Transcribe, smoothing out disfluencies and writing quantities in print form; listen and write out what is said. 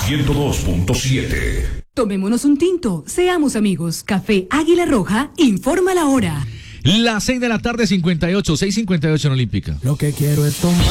102.7. Tomémonos un tinto, seamos amigos. Café Águila Roja informa la hora. Las 6 de la tarde, 58, 6:58 en Olímpica. Lo que quiero es tomar.